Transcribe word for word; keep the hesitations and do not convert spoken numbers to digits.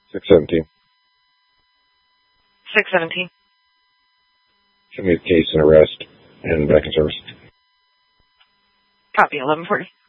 six seventeen. six seventeen. Show me the case and arrest and back in service. Copy, eleven forty.